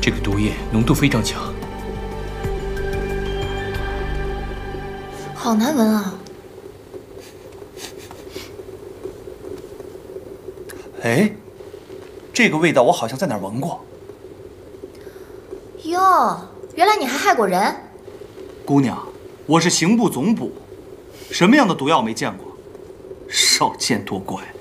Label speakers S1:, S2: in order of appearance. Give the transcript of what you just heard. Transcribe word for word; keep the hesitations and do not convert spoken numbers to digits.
S1: 这个毒液浓度非常强，
S2: 好难闻啊！
S3: 哎，这个味道我好像在哪儿闻过。
S2: 哟，原来你还害过人！
S3: 姑娘，我是刑部总捕，什么样的毒药没见过？少见多怪。